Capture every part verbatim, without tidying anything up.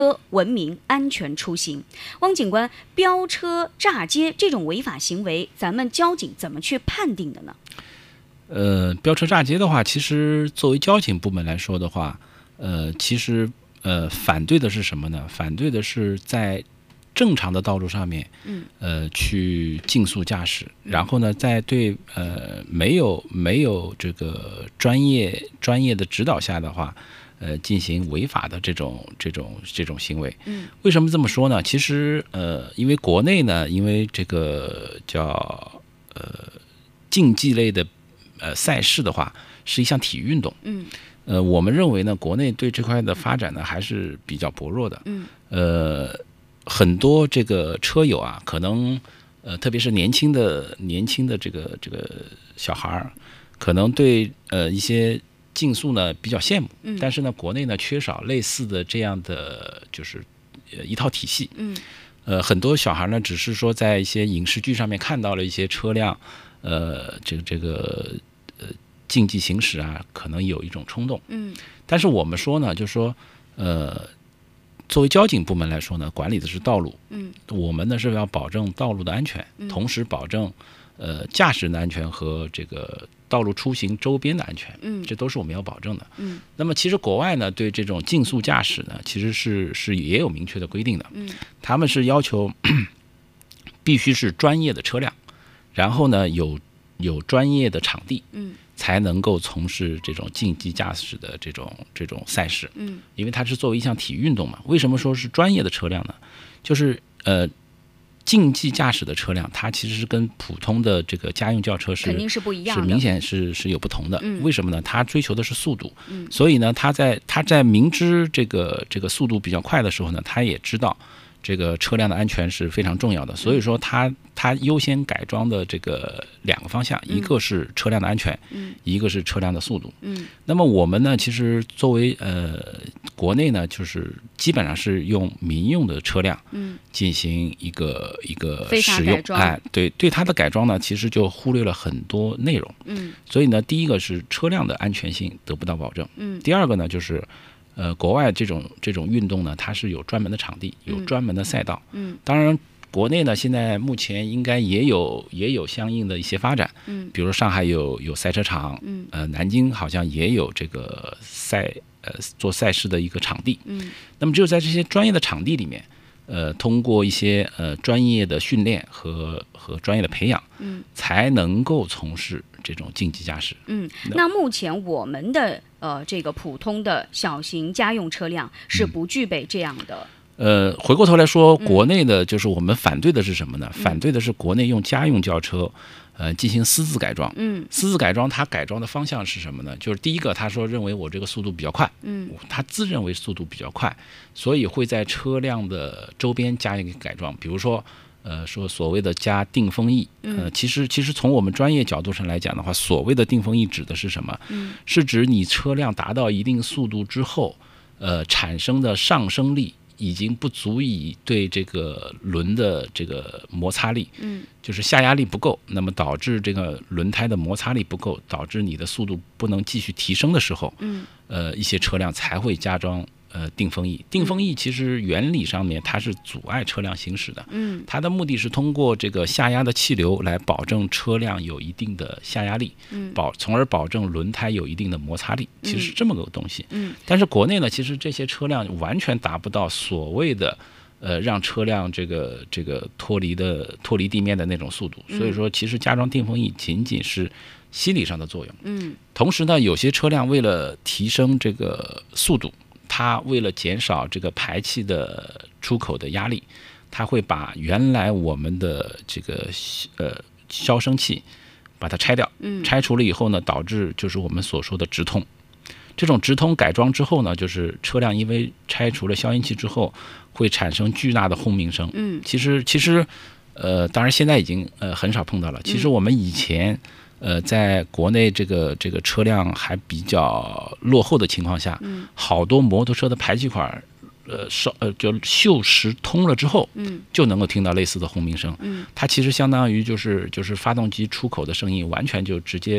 文明安全出行。汪警官，飙车炸街这种违法行为，咱们交警怎么去判定的呢？ 呃，飙车炸街的话，其实作为交警部门来说的话，呃，其实呃反对的是什么呢？反对的是在正常的道路上面， 嗯， 呃，去竞速驾驶，然后呢，在对呃没有没有这个专业专业的指导下的话，呃，进行违法的这种这种这种行为。 嗯， 为什么这么说呢？其实呃，因为国内呢，因为这个叫呃竞技类的呃赛事的话，是一项体育运动。 嗯， 呃，我们认为呢，国内对这块的发展呢还是比较薄弱的。 嗯， 呃，很多这个车友啊，可能呃，特别是年轻的年轻的这个这个小孩儿，可能对呃一些竞速呢比较羡慕。 嗯， 但是呢，国内呢缺少类似的这样的就是呃一套体系。 嗯， 呃，很多小孩呢，只是说在一些影视剧上面看到了一些车辆，呃，这个这个呃竞技行驶啊，可能有一种冲动。 嗯， 但是我们说呢，就是说，呃，作为交警部门来说呢，管理的是道路。 嗯， 我们呢是要保证道路的安全，同时保证呃驾驶人的安全和这个道路出行周边的安全。 嗯， 这都是我们要保证的。 嗯， 那么其实国外呢，对这种竞速驾驶呢，其实是是也有明确的规定的。 嗯， 他们是要求必须是专业的车辆，然后呢有有专业的场地。 嗯， 才能够从事这种竞技驾驶的这种这种赛事。 嗯， 因为它是作为一项体育运动嘛。为什么说是专业的车辆呢？就是呃，竞技驾驶的车辆，它其实是跟普通的这个家用轿车是肯定是不一样的， 是明显是是有不同的。 嗯， 为什么呢？它追求的是速度。 嗯， 所以呢，它在它在明知这个这个速度比较快的时候呢，它也知道这个车辆的安全是非常重要的，所以说它它优先改装的这个两个方向，一个是车辆的安全， 嗯， 一个是车辆的速度。 嗯， 那么我们呢，其实作为呃国内呢，就是基本上是用民用的车辆， 嗯， 进行一个一个非法使用改，装哎，对对它的改装呢，其实就忽略了很多内容。 嗯， 所以呢，第一个是车辆的安全性得不到保证。 嗯， 第二个呢，就是呃，国外这种这种运动呢，它是有专门的场地，有专门的赛道。 嗯， 当然，国内呢，现在目前应该也有也有相应的一些发展。 嗯， 比如上海有有赛车场， 嗯， 呃，南京好像也有这个赛呃做赛事的一个场地。 嗯， 那么只有在这些专业的场地里面，呃，通过一些呃专业的训练和和专业的培养， 嗯， 才能够从事这种竞技驾驶。 嗯，那目前我们的呃这个普通的小型家用车辆是不具备这样的。 呃，回过头来说，国内的就是我们反对的是什么呢？嗯、反对的是国内用家用轿车，呃，进行私自改装。 嗯， 私自改装，它改装的方向是什么呢？就是第一个，他说认为我这个速度比较快， 嗯， 他自认为速度比较快，所以会在车辆的周边加一个改装，比如说。呃，说所谓的加定风翼，呃，其实其实从我们专业角度上来讲的话，所谓的定风翼指的是什么？ 嗯， 是指你车辆达到一定速度之后，呃，产生的上升力已经不足以对这个轮的这个摩擦力， 嗯， 就是下压力不够，那么导致这个轮胎的摩擦力不够，导致你的速度不能继续提升的时候， 嗯， 呃，一些车辆才会加装。呃，定风翼，定风翼其实原理上面它是阻碍车辆行驶的， 嗯， 它的目的是通过这个下压的气流来保证车辆有一定的下压力， 嗯， 保从而保证轮胎有一定的摩擦力，其实是这么个东西， 嗯， 但是国内呢，其实这些车辆完全达不到所谓的呃让车辆这个这个脱离的脱离地面的那种速度，所以说其实加装定风翼仅仅是心理上的作用， 嗯， 同时呢，有些车辆为了提升这个速度。它为了减少这个排气的出口的压力，它会把原来我们的这个呃消声器把它拆掉， 嗯， 拆除了以后呢，导致就是我们所说的直通。这种直通改装之后呢，就是车辆因为拆除了消音器之后，会产生巨大的轰鸣声。 嗯， 其实其实呃，当然现在已经呃很少碰到了。其实我们以前。呃，在国内这个这个车辆还比较落后的情况下， 嗯， 好多摩托车的排气管，呃，烧呃就锈蚀通了之后， 嗯， 就能够听到类似的轰鸣声， 嗯， 它其实相当于就是就是发动机出口的声音，完全就直接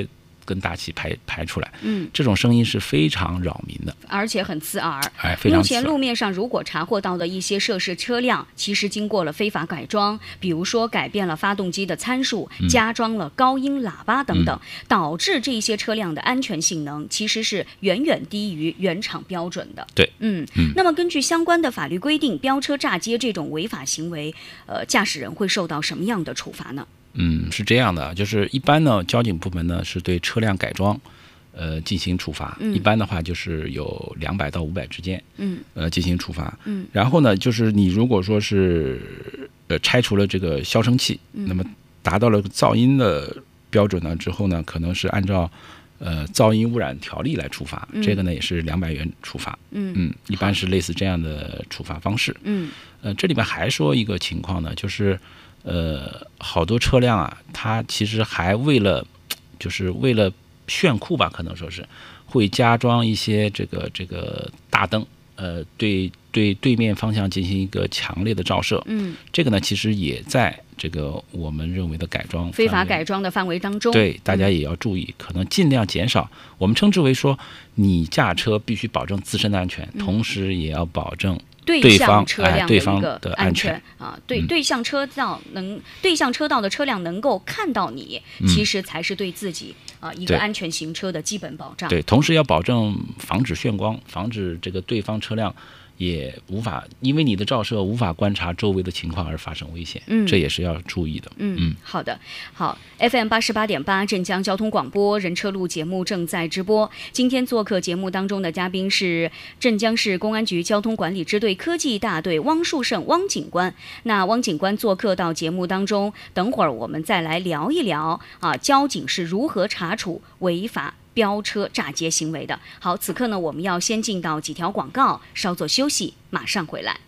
跟大气排排出来， 嗯， 这种声音是非常扰民的， 而且很刺耳。 哎，非常目前路面上如果查获到的一些涉事车辆，其实经过了非法改装，比如说改变了发动机的参数， 嗯、 加装了高音喇叭等等， 嗯、 导致这些车辆的安全性能其实是远远低于原厂标准的。 对， 嗯嗯。 那么根据相关的法律规定，飙车炸街这种违法行为，呃，驾驶人会受到什么样的处罚呢？ 嗯，是这样的，就是一般呢，交警部门呢是对车辆改装，呃，进行处罚。 嗯、 一般的话就是有两百到五百之间， 嗯， 呃，进行处罚。 嗯， 然后呢，就是你如果说是呃拆除了这个消声器， 嗯、 那么达到了噪音的标准呢之后呢，可能是按照呃噪音污染条例来处罚， 嗯、 这个呢也是两百元处罚。 嗯嗯，一般是类似这样的处罚方式。 嗯， 呃，这里边还说一个情况呢，就是。呃，好多车辆啊，它其实还为了，就是为了炫酷吧，可能说是会加装一些这个这个大灯，呃，对对对面方向进行一个强烈的照射。 嗯， 这个呢，其实也在这个我们认为的改装非法改装的范围当中。 对，大家也要注意，嗯、可能尽量减少。我们称之为说，你驾车必须保证自身的安全， 嗯、 同时也要保证。 对向车辆的一个安全啊，对对向车道能对向车道的车辆能够看到你， 嗯、 其实才是对自己啊一个安全行车的基本保障。 对，同时要保证防止眩光，防止这个对方车辆也无法因为你的照射无法观察周围的情况而发生危险， 嗯， 这也是要注意的。 嗯嗯，好的，好 ，F M 八十八点八镇江交通广播人车路节目正在直播。今天做客节目当中的嘉宾是镇江市公安局交通管理支队科技大队汪树胜汪警官。那汪警官做客到节目当中，等会儿我们再来聊一聊啊，交警是如何查处违法飙车炸街行为的。好，此刻呢，我们要先进到几条广告，稍作休息，马上回来。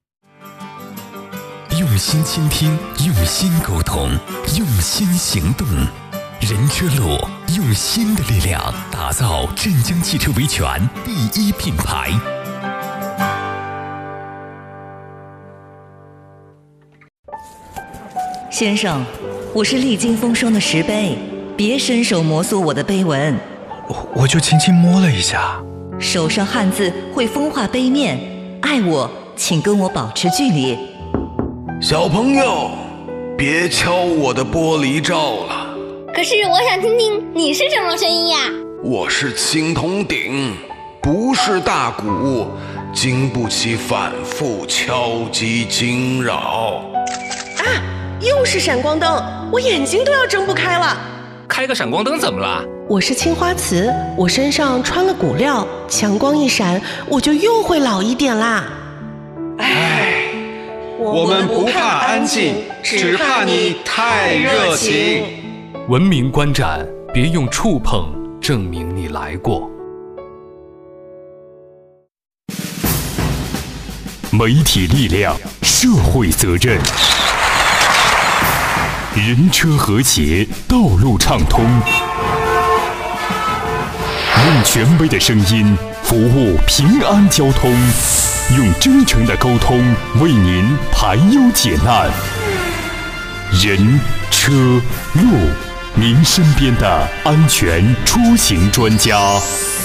用心倾听，用心沟通，用心行动。人车路用心的力量打造镇江汽车维权第一品牌。 先生，我是历经风霜的石碑，别伸手摩挲我的碑文。 我我就轻轻摸了一下。 手上汗渍会风化碑面，爱我请跟我保持距离。 小朋友，别敲我的玻璃罩了。 可是我想听听你是什么声音呀？ 我是青铜鼎，不是大鼓，经不起反复敲击惊扰。 啊，又是闪光灯，我眼睛都要睁不开了。 开个闪光灯怎么了？ 我是青花瓷，我身上穿了骨料，强光一闪，我就又会老一点啦。 唉，我们不怕安静，只怕你太热情。 文明观展，别用触碰证明你来过。媒体力量，社会责任，人车和谐，道路畅通。用权威的声音服务平安交通，用真诚的沟通为您排忧解难。人车路，您身边的安全出行专家。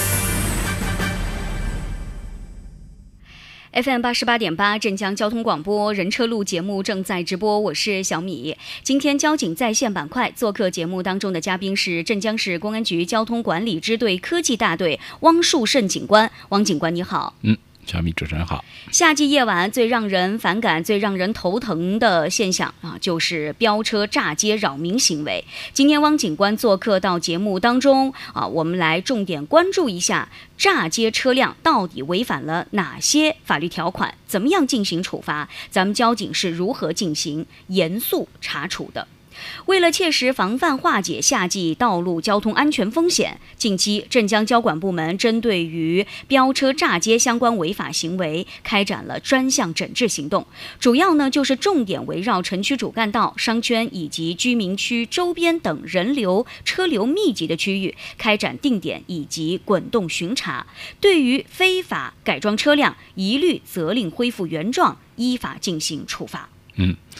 F M 八十八点八镇江交通广播人车路节目正在直播，我是小米。今天交警在线板块做客节目当中的嘉宾是镇江市公安局交通管理支队科技大队汪树胜警官。汪警官你好。 嗯，小米主持人好。 夏季夜晚最让人反感、最让人头疼的现象啊，就是飙车炸街扰民行为。今天汪警官做客到节目当中啊，我们来重点关注一下炸街车辆到底违反了哪些法律条款，怎么样进行处罚？咱们交警是如何进行严肃查处的？为了切实防范化解夏季道路交通安全风险，近期镇江交管部门针对于飙车炸街相关违法行为开展了专项整治行动，主要呢就是重点围绕城区主干道、商圈以及居民区周边等人流车流密集的区域开展定点以及滚动巡查，对于非法改装车辆一律责令恢复原状，依法进行处罚。 嗯。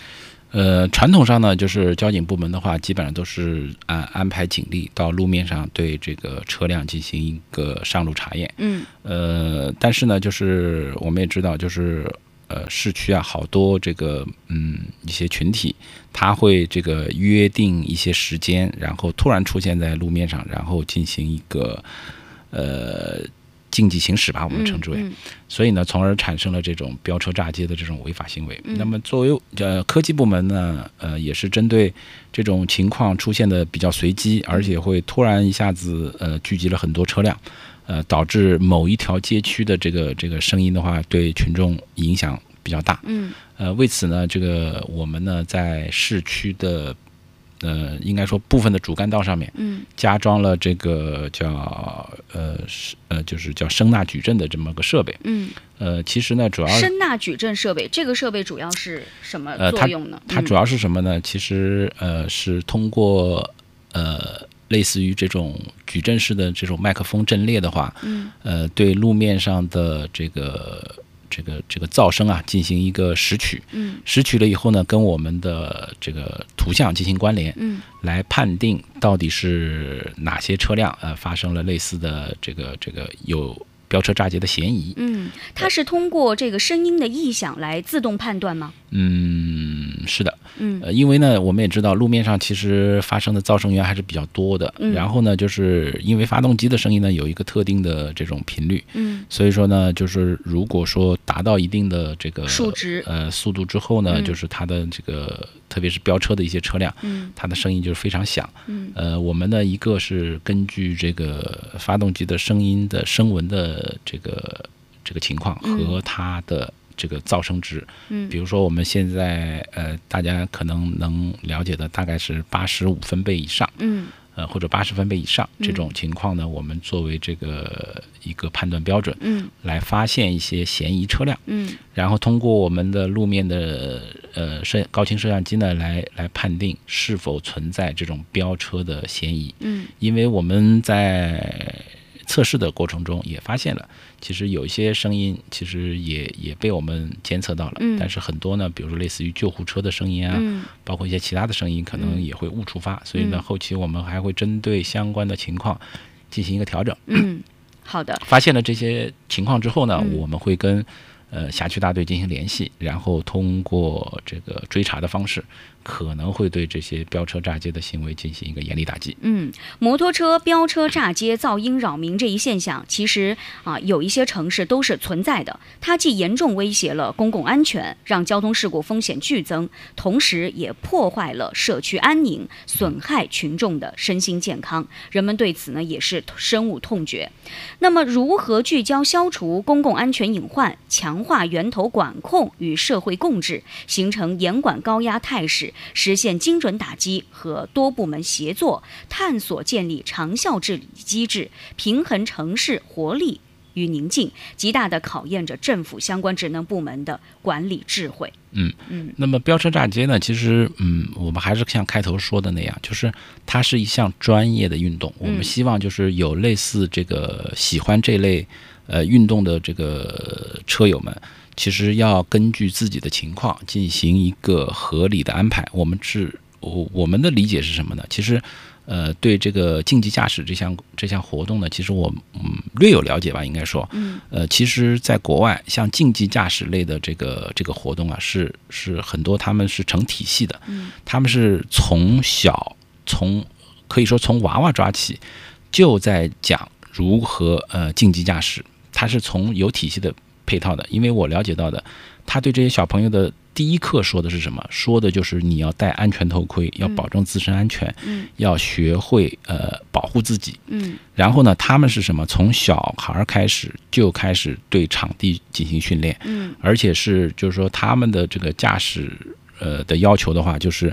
呃，传统上呢，就是交警部门的话，基本上都是安安排警力到路面上对这个车辆进行一个上路查验。 嗯， 呃，但是呢，就是我们也知道，就是呃，市区啊，好多这个嗯一些群体，他会这个约定一些时间，然后突然出现在路面上，然后进行一个呃。竞技行驶吧，我们称之为， 嗯嗯、 所以呢，从而产生了这种飙车炸街的这种违法行为。嗯、那么，作为呃科技部门呢，呃，也是针对这种情况出现的比较随机，而且会突然一下子呃聚集了很多车辆，呃，导致某一条街区的这个这个声音的话，对群众影响比较大。 嗯， 呃，为此呢，这个我们呢在市区的。呃，应该说部分的主干道上面， 嗯， 加装了这个叫呃呃，就是叫声呐矩阵的这么个设备， 嗯， 呃，其实呢，主要声呐矩阵设备，这个设备主要是什么作用呢？ 呃、它, 它主要是什么呢？嗯、其实呃是通过呃类似于这种矩阵式的这种麦克风阵列的话， 嗯， 呃，对路面上的这个。这个这个噪声啊，进行一个识取， 嗯， 识取了以后呢，跟我们的这个图像进行关联， 嗯， 来判定到底是哪些车辆呃发生了类似的这个这个有飙车炸劫的嫌疑。 嗯，它是通过这个声音的异响来自动判断吗？ 嗯，是的， 嗯， 呃，因为呢，我们也知道路面上其实发生的噪声源还是比较多的， 嗯， 然后呢，就是因为发动机的声音呢有一个特定的这种频率， 嗯， 所以说呢，就是如果说达到一定的这个数值， 呃，速度之后呢， 嗯、 就是它的这个，特别是飙车的一些车辆， 嗯， 它的声音就是非常响， 嗯， 呃，我们呢一个是根据这个发动机的声音的声纹的这个这个情况和它的。这个噪声值， 嗯， 比如说我们现在呃，大家可能能了解的大概是八十五分贝以上， 嗯， 呃或者八十分贝以上这种情况呢，我们作为这个一个判断标准， 嗯， 来发现一些嫌疑车辆， 嗯， 然后通过我们的路面的呃摄高清摄像机呢，来来判定是否存在这种飙车的嫌疑， 嗯， 因为我们在测试的过程中也发现了，其实有一些声音其实也也被我们监测到了， 嗯， 但是很多呢，比如说类似于救护车的声音啊， 嗯， 包括一些其他的声音，可能也会误触发，嗯，所以呢，后期我们还会针对相关的情况进行一个调整。 嗯，好的。 发现了这些情况之后呢， 嗯， 我们会跟呃辖区大队进行联系，然后通过这个追查的方式，可能会对这些飙车炸街的行为进行一个严厉打击。 嗯，摩托车飙车炸街、噪音扰民这一现象，其实啊有一些城市都是存在的。它既严重威胁了公共安全，让交通事故风险剧增，同时也破坏了社区安宁，损害群众的身心健康。人们对此呢也是深恶痛绝。那么，如何聚焦消除公共安全隐患，强化源头管控与社会共治，形成严管高压态势，实现精准打击和多部门协作，探索建立长效治理机制，平衡城市活力与宁静，极大地考验着政府相关职能部门的管理智慧。 嗯嗯， 那么飙车炸街呢，其实嗯，我们还是像开头说的那样，就是它是一项专业的运动。我们希望就是有类似这个喜欢这类呃运动的这个车友们，其实要根据自己的情况进行一个合理的安排。我们是我我们的理解是什么呢？其实呃，对这个竞技驾驶这项这项活动呢，其实我嗯略有了解吧，应该说， 嗯， 呃，其实在国外，像竞技驾驶类的这个这个活动啊，是是很多他们是成体系的， 嗯， 他们是从小从可以说从娃娃抓起，就在讲如何呃竞技驾驶，它是从有体系的配套的，因为我了解到的，他对这些小朋友的第一课说的是什么？说的就是你要戴安全头盔，要保证自身安全， 嗯， 要学会呃保护自己， 嗯， 然后呢，他们是什么？从小孩开始就开始对场地进行训练， 嗯， 而且是就是说他们的这个驾驶呃的要求的话，就是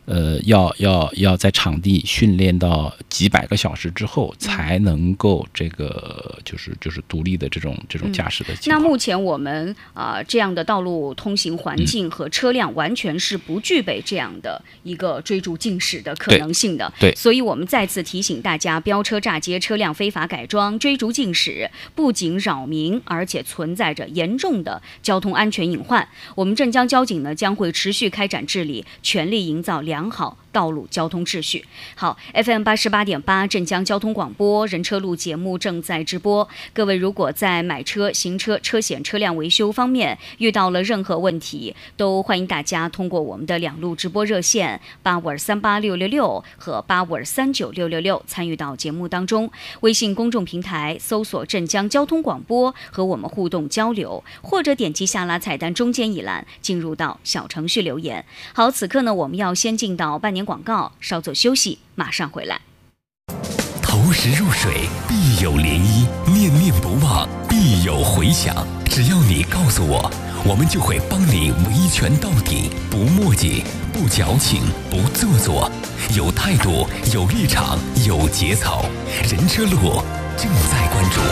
呃，要要要在场地训练到几百个小时之后，才能够这个就是就是独立的这种这种驾驶的情况。 那目前我们啊、呃、这样的道路通行环境和车辆完全是不具备这样的一个追逐竞驶的可能性的。 对，对， 所以我们再次提醒大家，飙车、炸街、车辆非法改装、追逐竞驶不仅扰民，而且存在着严重的交通安全隐患。我们镇江交警呢将会持续开展治理，全力营造良好道路交通秩序。好 ，F M 八十八点八镇江交通广播人车路节目正在直播。各位如果在买车、行车、车险、车辆维修方面遇到了任何问题，都欢迎大家通过我们的两路直播热线八五二三八六六六和八五二三九六六六参与到节目当中。微信公众平台搜索镇江交通广播和我们互动交流，或者点击下拉菜单中间一栏进入到小程序留言。好，此刻呢我们要先进到半年广告，稍作休息，马上回来。 投石入水，必有涟漪；念念不忘，必有回响。只要你告诉我，我们就会帮你维权到底，不墨迹，不矫情，不做作，有态度，有立场，有节操。人车路正在关注。